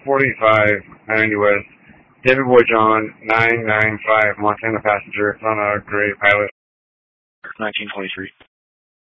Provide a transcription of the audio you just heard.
4590 West. David Boy John, 995, Montana passenger, on a gray pilot. 1923.